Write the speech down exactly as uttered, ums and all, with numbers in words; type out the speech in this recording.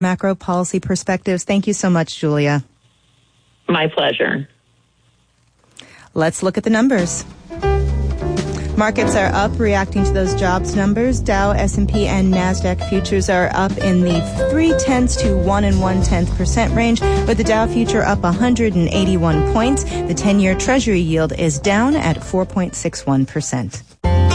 Macro policy perspectives. Thank you so much, Julia. My pleasure. Let's look at the numbers. Markets are up, reacting to those jobs numbers. Dow, S and P, and NASDAQ futures are up in the three-tenths to one and one-tenth percent range, with the Dow future up one hundred eighty-one points. The ten-year Treasury yield is down at four point six one percent.